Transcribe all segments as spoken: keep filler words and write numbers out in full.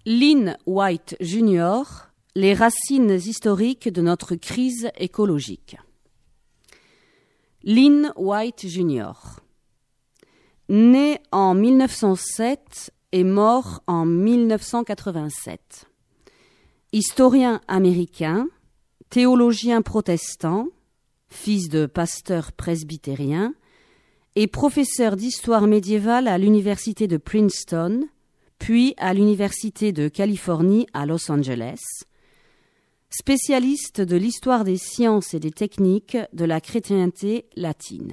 Lynn White junior, les racines historiques de notre crise écologique. Lynn White junior, né en mille neuf cent sept et mort en mille neuf cent quatre-vingt-sept. Historien américain, théologien protestant, fils de pasteur presbytérien, et professeur d'histoire médiévale à l'université de Princeton, puis à l'université de Californie à Los Angeles, spécialiste de l'histoire des sciences et des techniques de la chrétienté latine.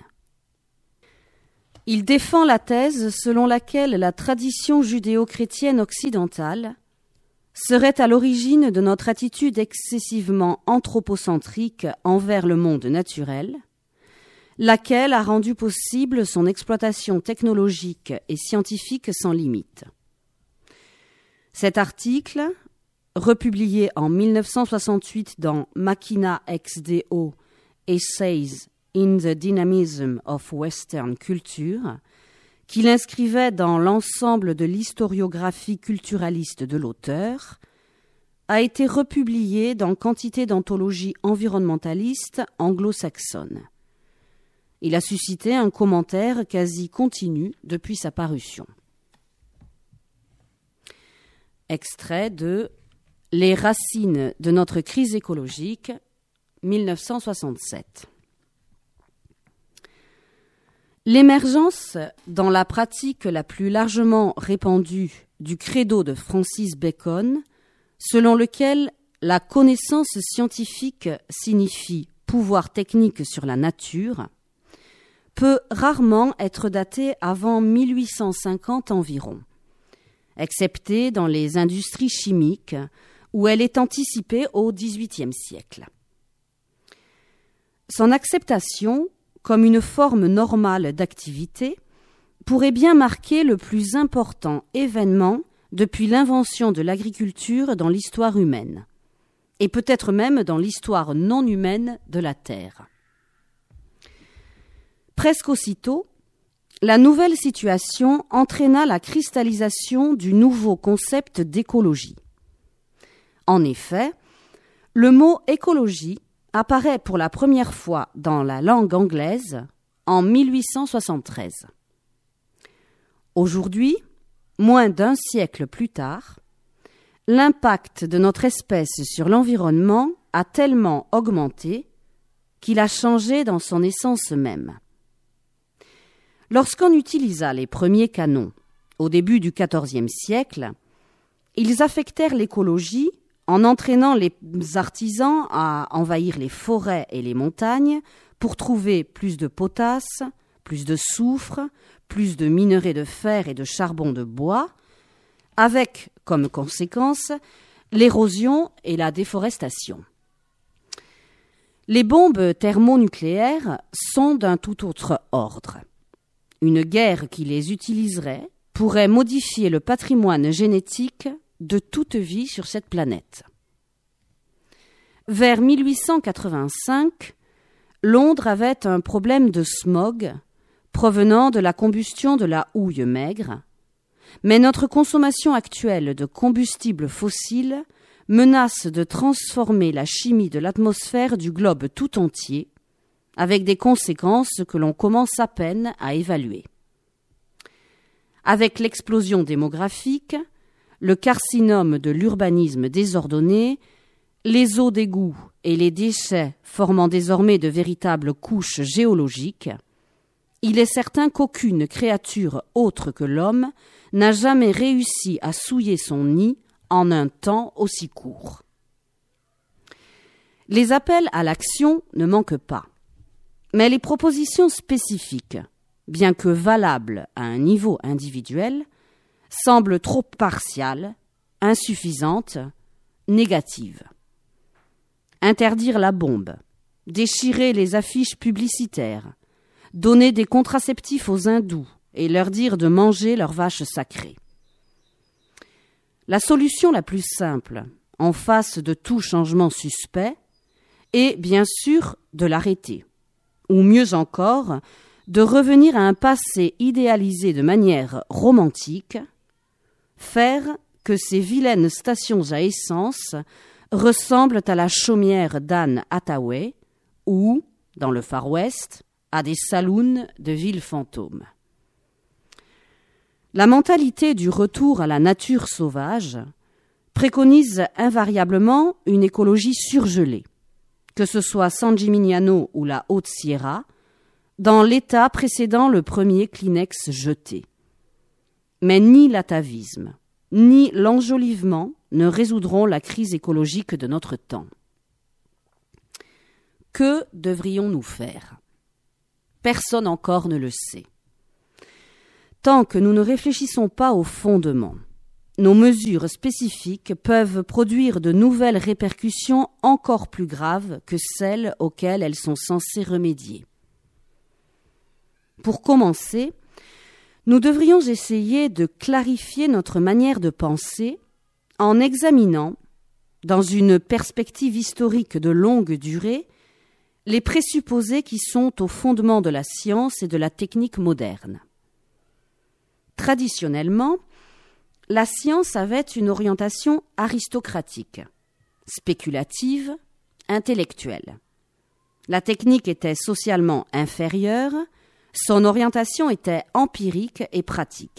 Il défend la thèse selon laquelle la tradition judéo-chrétienne occidentale serait à l'origine de notre attitude excessivement anthropocentrique envers le monde naturel, laquelle a rendu possible son exploitation technologique et scientifique sans limite. Cet article, republié en mille neuf cent soixante-huit dans Machina X D O, Essays in the Dynamism of Western Culture, qu'il inscrivait dans l'ensemble de l'historiographie culturaliste de l'auteur, a été republié dans quantité d'anthologies environnementalistes anglo-saxonnes. Il a suscité un commentaire quasi continu depuis sa parution. Extrait de Les racines de notre crise écologique, mille neuf cent soixante-sept. L'émergence, dans la pratique la plus largement répandue, du credo de Francis Bacon, selon lequel la connaissance scientifique signifie pouvoir technique sur la nature, peut rarement être datée avant mille huit cent cinquante environ, excepté dans les industries chimiques, où elle est anticipée au dix-huitième siècle. Son acceptation, comme une forme normale d'activité, pourrait bien marquer le plus important événement depuis l'invention de l'agriculture dans l'histoire humaine, et peut-être même dans l'histoire non humaine de la Terre. Presque aussitôt, la nouvelle situation entraîna la cristallisation du nouveau concept d'écologie. En effet, le mot écologie apparaît pour la première fois dans la langue anglaise en mille huit cent soixante-treize. Aujourd'hui, moins d'un siècle plus tard, l'impact de notre espèce sur l'environnement a tellement augmenté qu'il a changé dans son essence même. Lorsqu'on utilisa les premiers canons au début du quatorzième siècle, ils affectèrent l'écologie en entraînant les artisans à envahir les forêts et les montagnes pour trouver plus de potasse, plus de soufre, plus de minerais de fer et de charbon de bois, avec comme conséquence l'érosion et la déforestation. Les bombes thermonucléaires sont d'un tout autre ordre. Une guerre qui les utiliserait pourrait modifier le patrimoine génétique de toute vie sur cette planète. Vers mille huit cent quatre-vingt-cinq, Londres avait un problème de smog provenant de la combustion de la houille maigre, mais notre consommation actuelle de combustibles fossiles menace de transformer la chimie de l'atmosphère du globe tout entier, avec des conséquences que l'on commence à peine à évaluer. Avec l'explosion démographique, le carcinome de l'urbanisme désordonné, les eaux d'égout et les déchets formant désormais de véritables couches géologiques, il est certain qu'aucune créature autre que l'homme n'a jamais réussi à souiller son nid en un temps aussi court. Les appels à l'action ne manquent pas. Mais les propositions spécifiques, bien que valables à un niveau individuel, semblent trop partiales, insuffisantes, négatives. Interdire la bombe, déchirer les affiches publicitaires, donner des contraceptifs aux hindous et leur dire de manger leurs vaches sacrées. La solution la plus simple, en face de tout changement suspect, est bien sûr de l'arrêter. Ou mieux encore, de revenir à un passé idéalisé de manière romantique, faire que ces vilaines stations à essence ressemblent à la chaumière d'Anne Hathaway ou, dans le Far West, à des saloons de villes fantômes. La mentalité du retour à la nature sauvage préconise invariablement une écologie surgelée, que ce soit San Gimignano ou la Haute-Sierra, dans l'état précédant le premier Kleenex jeté. Mais ni l'atavisme, ni l'enjolivement ne résoudront la crise écologique de notre temps. Que devrions-nous faire ? Personne encore ne le sait. Tant que nous ne réfléchissons pas aux fondements, nos mesures spécifiques peuvent produire de nouvelles répercussions encore plus graves que celles auxquelles elles sont censées remédier. Pour commencer, nous devrions essayer de clarifier notre manière de penser en examinant, dans une perspective historique de longue durée, les présupposés qui sont au fondement de la science et de la technique moderne. Traditionnellement, la science avait une orientation aristocratique, spéculative, intellectuelle. La technique était socialement inférieure, son orientation était empirique et pratique.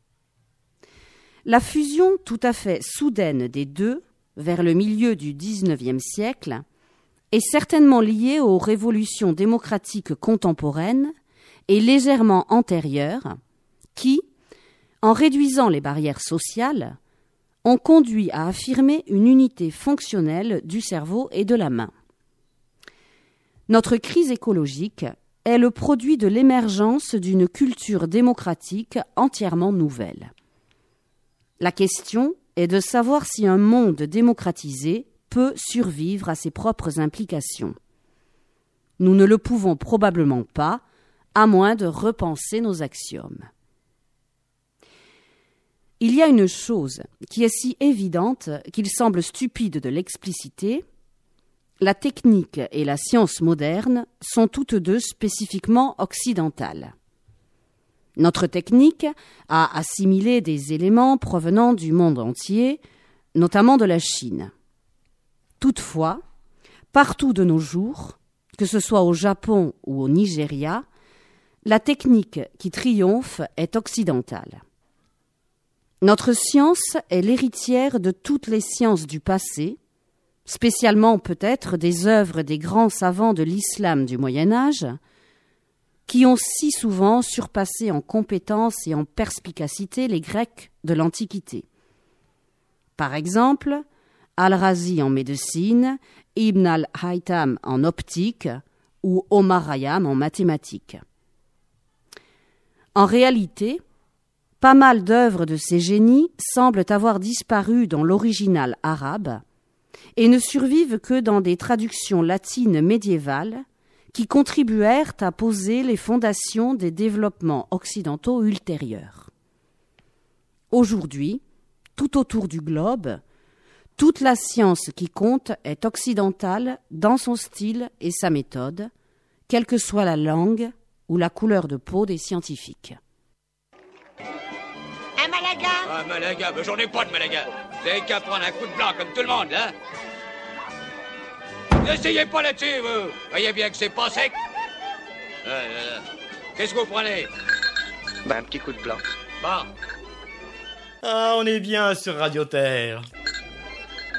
La fusion tout à fait soudaine des deux, vers le milieu du dix-neuvième siècle, est certainement liée aux révolutions démocratiques contemporaines et légèrement antérieures qui, en réduisant les barrières sociales, ont conduit à affirmer une unité fonctionnelle du cerveau et de la main. Notre crise écologique est le produit de l'émergence d'une culture démocratique entièrement nouvelle. La question est de savoir si un monde démocratisé peut survivre à ses propres implications. Nous ne le pouvons probablement pas, à moins de repenser nos axiomes. Il y a une chose qui est si évidente qu'il semble stupide de l'expliciter. La technique et la science moderne sont toutes deux spécifiquement occidentales. Notre technique a assimilé des éléments provenant du monde entier, notamment de la Chine. Toutefois, partout de nos jours, que ce soit au Japon ou au Nigeria, la technique qui triomphe est occidentale. Notre science est l'héritière de toutes les sciences du passé, spécialement peut-être des œuvres des grands savants de l'islam du Moyen-Âge, qui ont si souvent surpassé en compétence et en perspicacité les Grecs de l'Antiquité. Par exemple, Al-Razi en médecine, Ibn al-Haytham en optique ou Omar Khayyam en mathématiques. En réalité, pas mal d'œuvres de ces génies semblent avoir disparu dans l'original arabe et ne survivent que dans des traductions latines médiévales qui contribuèrent à poser les fondations des développements occidentaux ultérieurs. Aujourd'hui, tout autour du globe, toute la science qui compte est occidentale dans son style et sa méthode, quelle que soit la langue ou la couleur de peau des scientifiques. Un Malaga ? Ah, Malaga, mais j'en ai pas de Malaga. Vous avez qu'à prendre un coup de blanc comme tout le monde, hein. N'essayez pas là-dessus, vous. Voyez bien que c'est pas sec. Euh, euh, Qu'est-ce que vous prenez ? Ben, un petit coup de blanc. Bon. Ah, on est bien sur Radio Terre.